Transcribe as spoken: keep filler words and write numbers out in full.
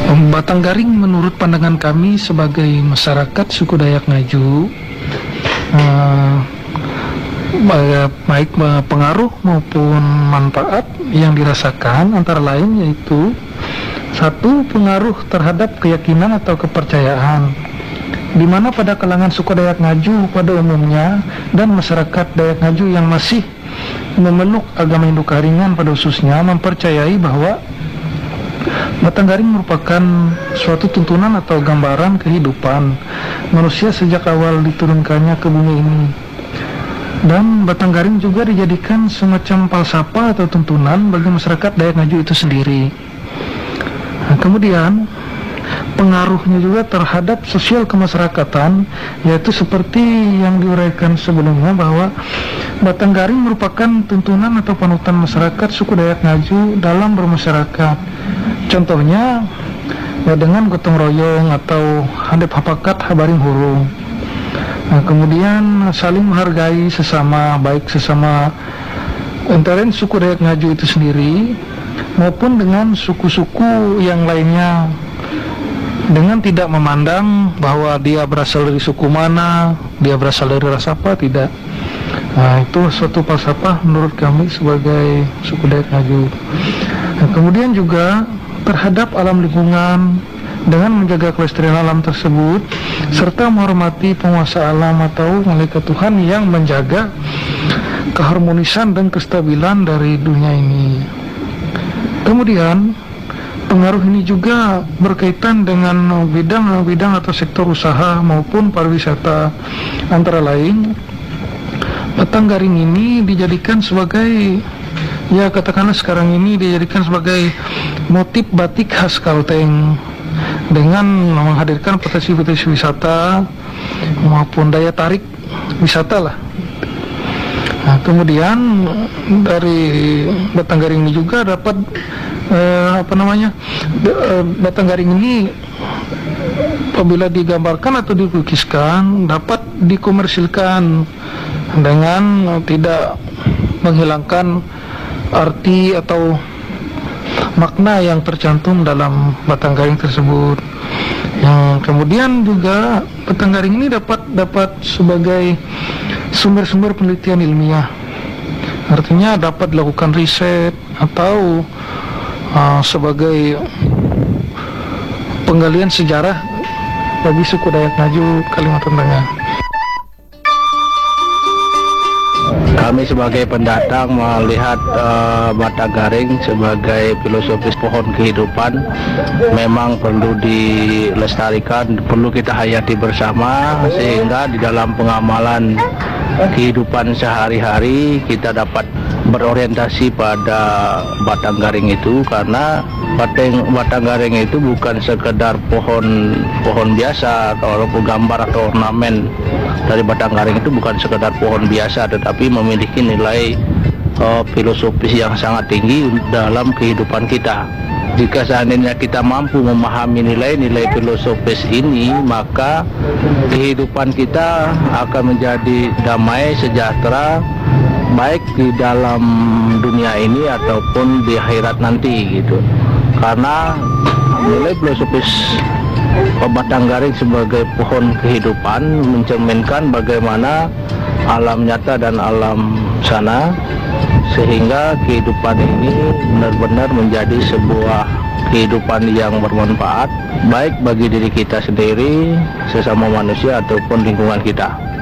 Batanggaring menurut pandangan kami sebagai masyarakat suku Dayak Ngaju, uh, baik pengaruh maupun manfaat yang dirasakan antara lain yaitu satu, pengaruh terhadap keyakinan atau kepercayaan, di mana pada kalangan suku Dayak Ngaju pada umumnya dan masyarakat Dayak Ngaju yang masih memeluk agama Hindu Karingan pada khususnya mempercayai bahwa Batanggaring merupakan suatu tuntunan atau gambaran kehidupan manusia sejak awal diturunkannya ke bumi ini. Dan Batanggaring juga dijadikan semacam falsafah atau tuntunan bagi masyarakat Dayak Ngaju itu sendiri. Nah, kemudian pengaruhnya juga terhadap sosial kemasyarakatan, yaitu seperti yang diuraikan sebelumnya bahwa Batanggaring merupakan tuntunan atau panutan masyarakat suku Dayak Ngaju dalam bermasyarakat. Contohnya ya dengan gotong royong atau handep hapakat habaring hurung. Nah, kemudian saling menghargai sesama, baik sesama antara suku Dayak Ngaju itu sendiri maupun dengan suku-suku yang lainnya, dengan tidak memandang bahwa dia berasal dari suku mana, dia berasal dari ras apa, tidak. Nah, itu suatu falsafah menurut kami sebagai suku Dayak Ngaju. Nah, kemudian juga terhadap alam lingkungan dengan menjaga kelestarian alam tersebut serta menghormati penguasa alam atau malaikat Tuhan yang menjaga keharmonisan dan kestabilan dari dunia ini. Kemudian pengaruh ini juga berkaitan dengan bidang-bidang atau sektor usaha maupun pariwisata. Antara lain, Batanggaring ini dijadikan sebagai, ya katakanlah sekarang ini dijadikan sebagai motif batik khas Kalteng dengan menghadirkan potensi-potensi wisata maupun daya tarik wisata lah. Nah, kemudian dari Batanggaring ini juga dapat eh, apa namanya eh, Batanggaring ini apabila digambarkan atau dilukiskan dapat dikomersilkan dengan tidak menghilangkan arti atau makna yang tercantum dalam Batanggaring tersebut. Yang kemudian juga Batanggaring ini dapat dapat sebagai sumber-sumber penelitian ilmiah. Artinya dapat dilakukan riset atau uh, sebagai penggalian sejarah bagi suku Dayak Ngaju Kalimantan Tengah. Kami sebagai pendatang melihat uh, Batanggaring sebagai filosofis pohon kehidupan memang perlu dilestarikan, perlu kita hayati bersama sehingga di dalam pengamalan kehidupan sehari-hari kita dapat berorientasi pada Batanggaring itu, karena Batang, Batanggaring itu bukan sekedar pohon pohon biasa atau gambar atau ornamen. Dari Batanggaring itu bukan sekedar pohon biasa, tetapi memiliki nilai uh, filosofis yang sangat tinggi dalam kehidupan kita. Jika seandainya kita mampu memahami nilai-nilai filosofis ini, maka kehidupan kita akan menjadi damai, sejahtera, baik di dalam dunia ini ataupun di akhirat nanti gitu. Karena nilai filosofis Batanggaring sebagai pohon kehidupan mencerminkan bagaimana alam nyata dan alam sana, sehingga kehidupan ini benar-benar menjadi sebuah kehidupan yang bermanfaat baik bagi diri kita sendiri, sesama manusia ataupun lingkungan kita.